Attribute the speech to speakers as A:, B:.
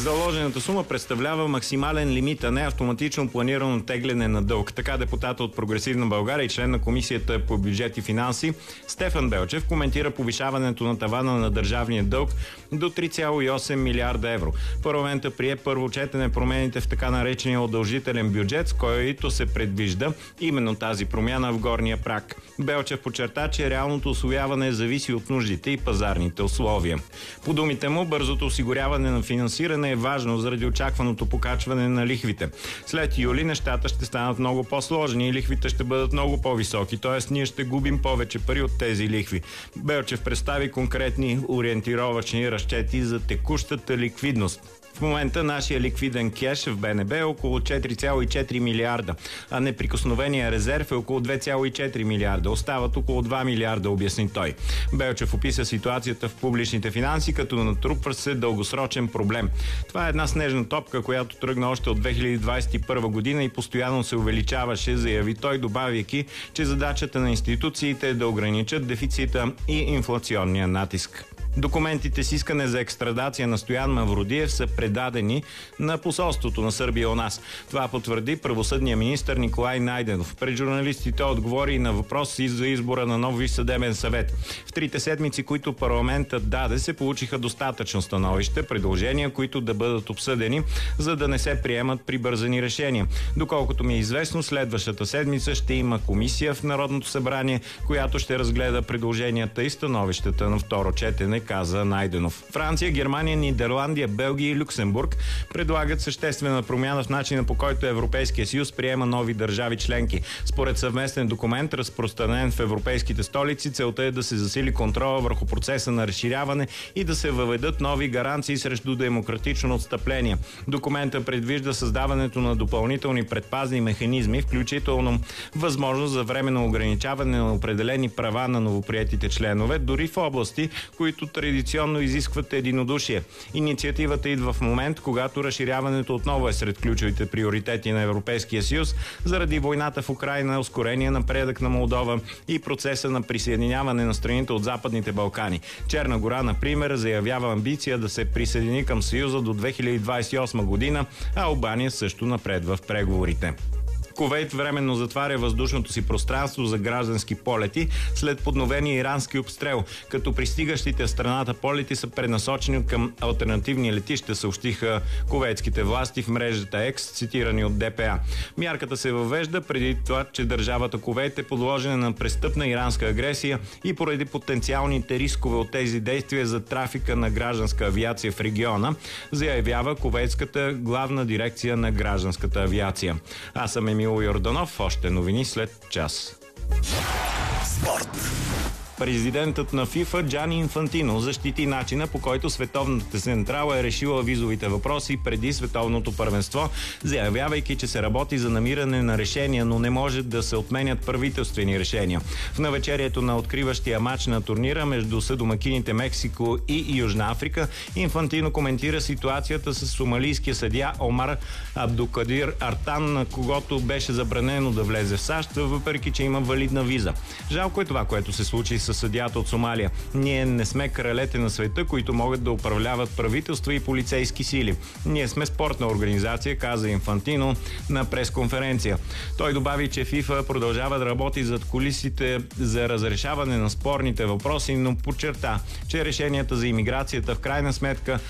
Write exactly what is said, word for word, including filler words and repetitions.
A: Заложената сума представлява максимален лимит, а не автоматично планирано тегляне на дълг. Така депутата от Прогресивна България и член на Комисията по бюджет и финанси Стефан Белчев коментира повишаването на тавана на държавния дълг до три цяло и осем милиарда евро. Парламента прие първо четене промените в така наречения удължителен бюджет, с който се предвижда именно тази промяна в горния праг. Белчев подчерта, че реалното усвояване зависи от нуждите и пазарните условия. По думите му, бързото осигуряване на финансиране е важно заради очакваното покачване на лихвите. След юли нещата ще станат много по-сложни и лихвите ще бъдат много по-високи, т.е. ние ще губим повече пари от тези лихви. Белчев представи конкретни ориентировъчни разчети за текущата ликвидност. В момента нашия ликвиден кеш в БНБ е около четири цяло и четири милиарда, а неприкосновения резерв е около две цяло и четири милиарда. Остават около два милиарда, обясни той. Белчев описа ситуацията в публичните финанси като натрупва се дългосрочен проблем. Това е една снежна топка, която тръгна още от две хиляди двадесет и първа година и постоянно се увеличаваше, заяви той, добавяйки, че задачата на институциите е да ограничат дефицита и инфлационния натиск. Документите с искане за екстрадация на Стоян Мавродиев са предадени на посолството на Сърбия у нас. Това потвърди правосъдния министър Николай Найденов. Пред журналистите отговори на въпроси за избора на нов Висш съдебен съвет. В трите седмици, които парламентът даде, се получиха достатъчно становища, предложения, които да бъдат обсъдени, за да не се приемат прибързани решения. Доколкото ми е известно, следващата седмица ще има комисия в Народното събрание, която ще разгледа предложенията и становищата на второ четене, каза Найденов. Франция, Германия, Нидерландия, Белгия и Люксембург предлагат съществена промяна в начина, по който Европейския съюз приема нови държави членки. Според съвместен документ, разпространен в европейските столици, целта е да се засили контрола върху процеса на разширяване и да се въведат нови гаранции срещу демократично отстъпление. Документът предвижда създаването на допълнителни предпазни механизми, включително възможност за временно ограничаване на определени права на новоприетите членове, дори в области, които традиционно изискват единодушие. Инициативата идва в момент, когато разширяването отново е сред ключовите приоритети на Европейския съюз заради войната в Украйна, ускорения напредък на Молдова и процеса на присъединяване на страните от Западните Балкани. Черна гора, например, заявява амбиция да се присъедини към Съюза до две хиляди двадесет и осма година, а Албания също напредва в преговорите. Кувейт временно затваря въздушното си пространство за граждански полети след подновения ирански обстрел, като пристигащите в страната полети са пренасочени към алтернативни летища, съобщиха кувейтските власти в мрежата Екс, цитирани от ДПА. Мярката се въвежда преди това, че държавата Кувейт е подложена на престъпна иранска агресия и поради потенциалните рискове от тези действия за трафика на гражданска авиация в региона, заявява кувейтската главна дирекция на гражданската авиация. Аз съм Емил Йорданов. Още новини след час. Спорт. Президентът на ФИФА Джани Инфантино защити начина, по който Световната централа е решила визовите въпроси преди Световното първенство, заявявайки, че се работи за намиране на решения, но не може да се отменят правителствени решения. В навечерието на откриващия матч на турнира между съдомакините Мексико и Южна Африка, Инфантино коментира ситуацията с сомалийския съдия Омар Абдукадир Артан, на когото беше забранено да влезе в САЩ, въпреки че има валидна виза. Жалко е това, което се случи с съдията от Сомалия. Ние не сме кралете на света, които могат да управляват правителства и полицейски сили. Ние сме спортна организация, каза Инфантино на пресконференция. Той добави, че ФИФА продължава да работи зад кулисите за разрешаване на спорните въпроси, но подчерта, че решенията за имиграцията в крайна сметка